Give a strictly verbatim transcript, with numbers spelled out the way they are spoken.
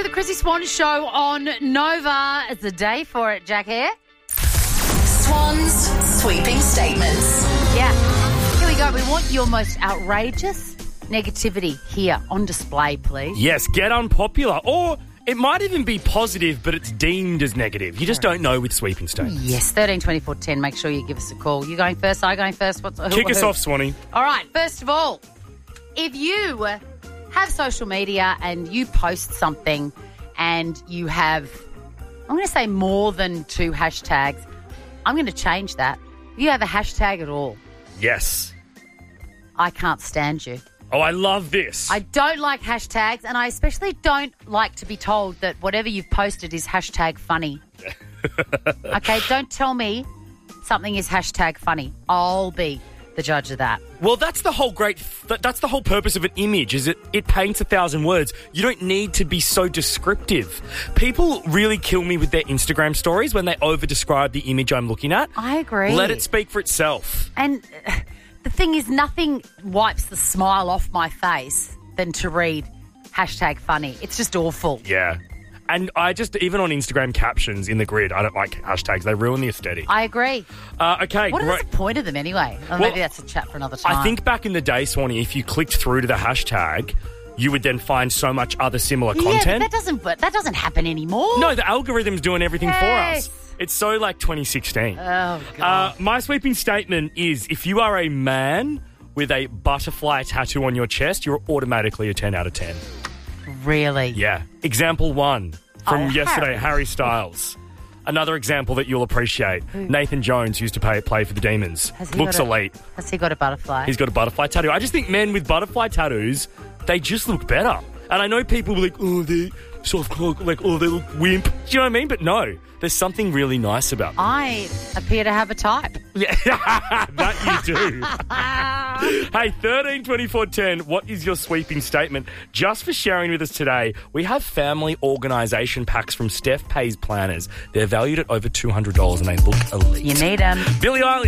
the Chrissy Swan Show on Nova. It's the day for it, Jack Hare. Swan's sweeping statements. Yeah. Here we go. We want your most outrageous negativity here on display, please. Yes, get unpopular. Or it might even be positive, but it's deemed as negative. You just don't know with sweeping statements. Yes, thirteen twenty-four ten. Make sure you give us a call. You going first? I going first? What's, who, Kick who? us off, Swanee. All right. First of all, if you have social media and you post something and you have, I'm going to say more than two hashtags, I'm going to change that. If you have a hashtag at all, Yes. I can't stand you. Oh, I love this. I don't like hashtags, and I especially don't like to be told that whatever you've posted is hashtag funny. Okay, don't tell me something is hashtag funny. I'll be the judge of that. Well, that's the whole great. That, that's the whole purpose of an image. Is it? It paints a thousand words. You don't need to be so descriptive. People really kill me with their Instagram stories when they over-describe the image I'm looking at. I agree. Let it speak for itself. And uh, the thing is, nothing wipes the smile off my face than to read hashtag funny. It's just awful. Yeah. And I just, even on Instagram captions in the grid, I don't like hashtags. They ruin the aesthetic. I agree. Uh, okay, What great. is the point of them anyway? Or Well, maybe that's a chat for another time. I think back in the day, Swanee, if you clicked through to the hashtag, you would then find so much other similar yeah, but content. that doesn't, but that doesn't happen anymore. No, the algorithm's doing everything Yes. for us. It's so like twenty sixteen. Oh, God. Uh, my sweeping statement is if you are a man with a butterfly tattoo on your chest, you're automatically a ten out of ten. Really? Yeah. Example one from Oh, yesterday, Harry. Harry Styles. Another example that you'll appreciate. Nathan Jones used to play, play for the Demons. Has he Looks got a- elite. Has he got a butterfly? He's got a butterfly tattoo. I just think men with butterfly tattoos, they just look better. And I know people will be like, oh, they're soft cock, like, oh, they look wimp. Do you know what I mean? But no, there's something really nice about them. I appear to have a type. Yeah, that you do. Hey, thirteen twenty-four ten, what is your sweeping statement? Just for sharing with us today, we have family organisation packs from Steph Pays Planners. They're valued at over two hundred dollars and they look elite. You need them. Billie Eilish.